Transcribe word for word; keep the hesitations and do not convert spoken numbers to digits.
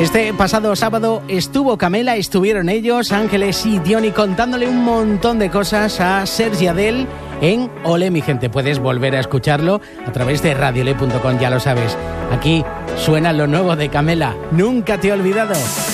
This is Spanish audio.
Este pasado sábado estuvo Camela, estuvieron ellos, Ángeles y Diony, contándole un montón de cosas a Sergi Adel en Olé mi gente. Puedes volver a escucharlo a través de radiolé punto com, ya lo sabes. Aquí suena lo nuevo de Camela, Nunca te he olvidado.